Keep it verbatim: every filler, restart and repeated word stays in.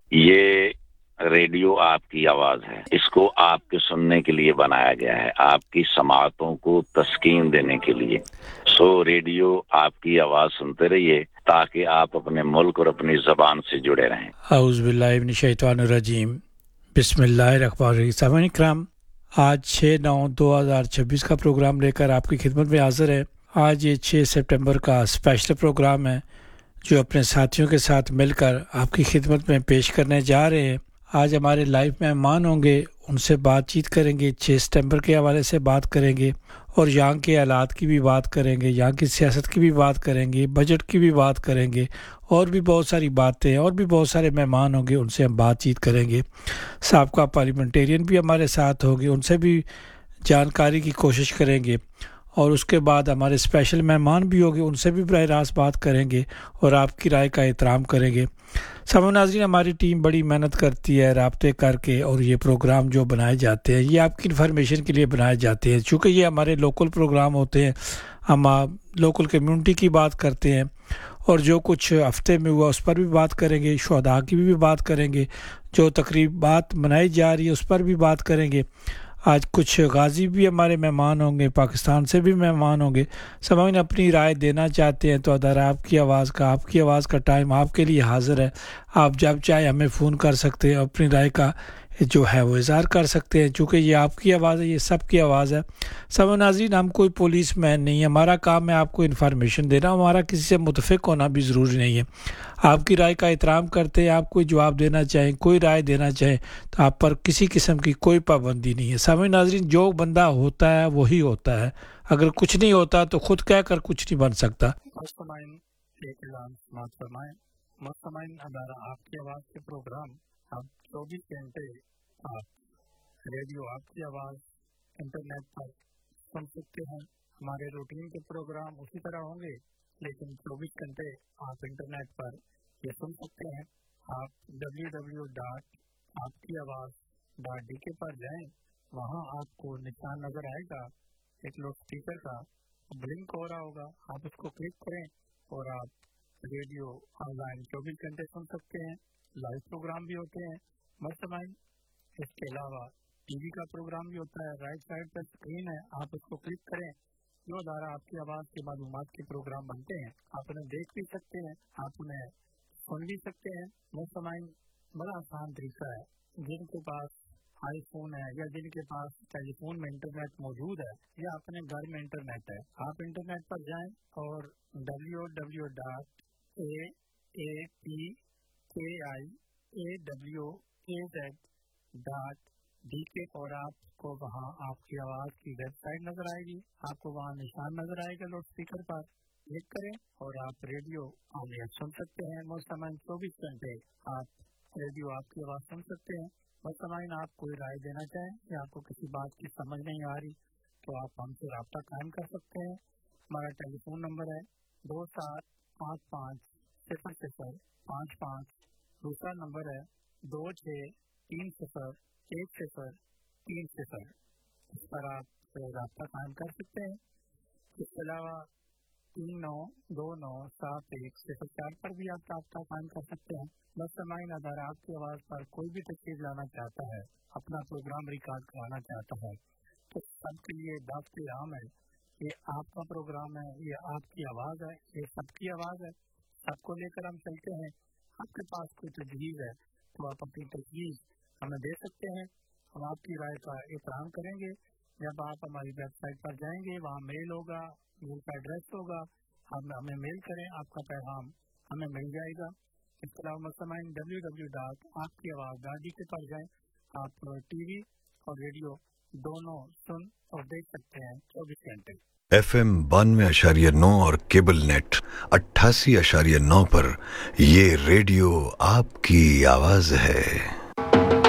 یہ ریڈیو آپ کی آواز ہے، اس کو آپ کے سننے کے لیے بنایا گیا ہے، آپ کی سماعتوں کو تسکین دینے کے لیے۔ سو ریڈیو آپ کی آواز سنتے رہیے تاکہ آپ اپنے ملک اور اپنی زبان سے جڑے رہیں۔ اعوذ باللہ من الشیطان الرجیم، بسم اللہ الرحمن الرحیم۔ سامعین کرام، آج چھ نو دو ہزار چھبیس کا پروگرام لے کر آپ کی خدمت میں حاضر ہے۔ آج یہ چھ سپٹمبر کا اسپیشل پروگرام ہے جو اپنے ساتھیوں کے ساتھ مل کر آپ کی خدمت میں پیش کرنے جا رہے ہیں۔ آج ہمارے لائیو مہمان ہوں گے، ان سے بات چیت کریں گے، چھ سپٹمبر کے حوالے سے بات کریں گے اور یہاں کے حالات کی بھی بات کریں گے، یہاں کی سیاست کی بھی بات کریں گے، بجٹ کی بھی بات کریں گے، اور بھی بہت ساری باتیں، اور بھی بہت سارے مہمان ہوں گے، ان سے ہم بات چیت کریں گے۔ سابقہ پارلیمنٹیرین بھی ہمارے ساتھ ہوگے، ان سے بھی جانکاری کی کوشش کریں گے، اور اس کے بعد ہمارے اسپیشل مہمان بھی ہوں گے، ان سے بھی براہ راست بات کریں گے اور آپ کی رائے کا احترام کریں گے۔ سامعین ناظرین، ہماری ٹیم بڑی محنت کرتی ہے رابطے کر کے، اور یہ پروگرام جو بنائے جاتے ہیں یہ آپ کی انفارمیشن کے لیے بنائے جاتے ہیں، چونکہ یہ ہمارے لوکل پروگرام ہوتے ہیں، ہم لوکل کمیونٹی کی بات کرتے ہیں، اور جو کچھ ہفتے میں ہوا اس پر بھی بات کریں گے، شہداء کی بھی بات کریں گے، جو تقریبات منائی جا رہی ہے اس پر بھی بات کریں گے۔ آج کچھ غازی بھی ہمارے مہمان ہوں گے، پاکستان سے بھی مہمان ہوں گے۔ سامعین اپنی رائے دینا چاہتے ہیں تو ادھر آپ کی آواز کا آپ کی آواز کا ٹائم آپ کے لیے حاضر ہے، آپ جب چاہے ہمیں فون کر سکتے ہیں، اپنی رائے کا جو ہے وہ اظہار کر سکتے ہیں، چونکہ یہ آپ کی آواز ہے، یہ سب کی آواز ہے۔ سامعین ناظرین، ہم کوئی پولیس مین نہیں ہے، ہمارا کام ہے آپ کو انفارمیشن دینا، ہمارا کسی سے متفق ہونا بھی ضروری نہیں ہے۔ آپ کی رائے کا احترام کرتے ہیں، آپ کوئی جواب دینا چاہیں، کوئی رائے دینا چاہیں تو آپ پر کسی قسم کی کوئی پابندی نہیں ہے۔ سامعین ناظرین، جو بندہ ہوتا ہے وہی ہوتا ہے، اگر کچھ نہیں ہوتا تو خود کہہ کر کچھ نہیں بن سکتا۔ مستمعین ایک اعلان سماعت فرمائیں۔ مستمعین ادارہ آپ کی آواز کے پروگرام اب چوبیس گھنٹے آپ ریڈیو آپ کی آواز انٹرنیٹ پر سن سکتے ہیں۔ ہمارے روٹین کے پروگرام اسی طرح ہوں گے، لیکن چوبیس گھنٹے آپ انٹرنیٹ پر یہ سن سکتے ہیں۔ آپ ڈبلیو ڈبلیو ڈاٹ آپ کی آواز ڈاٹ ڈی کے پر جائیں، وہاں آپ کو نشان نظر آئے گا ایک لوڈ اسپیکر کا، بلنک ہو رہا ہوگا، آپ اس کو کلک کریں اور آپ ریڈیو آن لائن چوبیس گھنٹے سن سکتے ہیں۔ لائیو پروگرام بھی ہوتے ہیں مستمعین، اس کے علاوہ ٹی وی کا پروگرام بھی ہوتا ہے۔ رائٹ سائڈ پر اسکرین ہے، آپ اس کو کلک کریں، جو ادارہ آپ کی آواز کے معلومات کے پروگرام بنتے ہیں آپ انہیں دیکھ بھی سکتے ہیں، آپ انہیں سن بھی سکتے ہیں۔ مستمعین بڑا آسان طریقہ ہے، جن کے پاس آئی فون ہے یا جن کے پاس ٹیلی فون میں انٹرنیٹ موجود ہے یا اپنے گھر میں انٹرنیٹ ہے، آپ انٹرنیٹ پر جائیں اور ڈبلیو ڈبلیو ڈاٹ اے اے پی کے آئی A W A Z dot D کے اور آپ کو وہاں آپ کی آواز کی ویب سائٹ نظر آئے گی، آپ کو وہاں نشان نظر آئے گا لوڈ اسپیکر پر، کلک کریں اور آپ ریڈیو آن لائن سن سکتے ہیں۔ مستمعین چوبیس گھنٹے آپ ریڈیو آپ کی آواز سن سکتے ہیں۔ مستمعین آپ کوئی رائے دینا چاہیں یا آپ کو کسی بات کی سمجھ نہیں آ رہی تو آپ ہم سے رابطہ قائم کر سکتے ہیں۔ ہمارا ٹیلی فون نمبر ہے دو سات پانچ پانچ صفر صفر پانچ پانچ، دوسرا نمبر ہے دو چھ تین صفر ایک صفر تین صفر، اس پر آپ رابطہ قائم کر سکتے ہیں۔ اس کے علاوہ تین نو دو نو سات ایک صفر چار پر بھی آپ رابطہ قائم کر سکتے ہیں۔ مستمعین اگر آپ کی آواز پر کوئی بھی تشریف لانا چاہتا ہے، اپنا پروگرام ریکارڈ کرانا چاہتا ہے، تو سب کے لیے دعوت عام ہے، یہ آپ کا پروگرام ہے، یہ آپ کی آواز ہے، یہ سب کی آواز ہے، سب کو لے کر ہم چلتے ہیں۔ آپ کے پاس کوئی تجویز ہے تو آپ اپنی تجویز ہمیں دے سکتے ہیں، ہم آپ کی رائے کا احترام کریں گے۔ جب آپ ہماری ویب سائٹ پر جائیں گے وہاں میل ہوگا، میل کا ایڈریس ہوگا، ہم ہمیں میل کریں، آپ کا پیغام ہمیں مل جائے گا۔ اس کے علاوہ مستمعین ڈبلیو ڈبلیو ڈاٹ آپ کی آواز ڈاٹ ڈی کے پر جائیں، آپ ٹی وی اور ریڈیو دونوں سن اور دیکھ سکتے ہیں چوبیس گھنٹے۔ ایف ایم بانوے اشاریہ نو اور کیبل نیٹ اٹھاسی اشاریہ نو پر یہ ریڈیو آپ کی آواز ہے۔